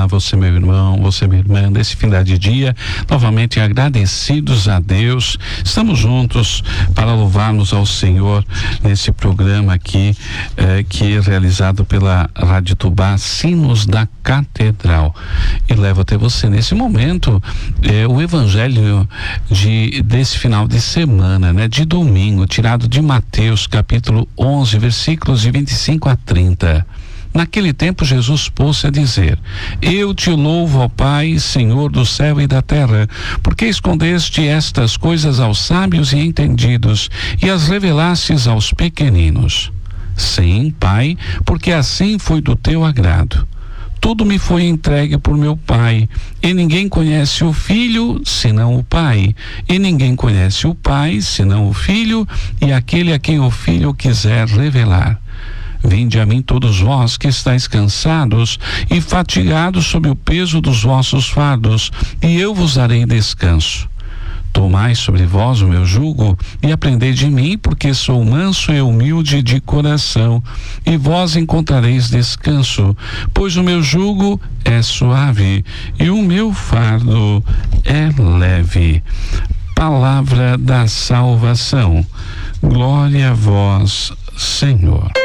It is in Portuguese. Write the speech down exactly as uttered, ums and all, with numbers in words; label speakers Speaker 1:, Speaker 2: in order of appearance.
Speaker 1: Olá, você meu irmão, você minha irmã, nesse final de dia, novamente agradecidos a Deus, estamos juntos para louvarmos ao Senhor nesse programa aqui, eh, que é realizado pela Rádio Tubá, Sinos da Catedral, e levo até você nesse momento eh, o evangelho de, desse final de semana, né, de domingo, tirado de Mateus capítulo onze, versículos de vinte e cinco a trinta. Naquele tempo Jesus pôs-se a dizer: Eu te louvo, ó Pai, Senhor do céu e da terra, porque escondeste estas coisas aos sábios e entendidos e as revelastes aos pequeninos. Sim, Pai, porque assim foi do teu agrado. Tudo me foi entregue por meu Pai, e ninguém conhece o Filho senão o Pai, e ninguém conhece o Pai senão o Filho e aquele a quem o Filho quiser revelar. Vinde a mim todos vós que estáis cansados e fatigados sob o peso dos vossos fardos, e eu vos darei descanso. Tomai sobre vós o meu jugo e aprendei de mim, porque sou manso e humilde de coração, e vós encontrareis descanso, pois o meu jugo é suave e o meu fardo é leve. Palavra da salvação. Glória a vós, Senhor.